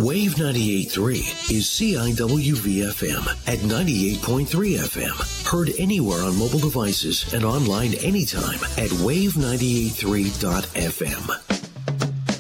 Wave 98.3 is CIWV-FM at 98.3 FM. Heard anywhere on mobile devices and online anytime at wave983.fm.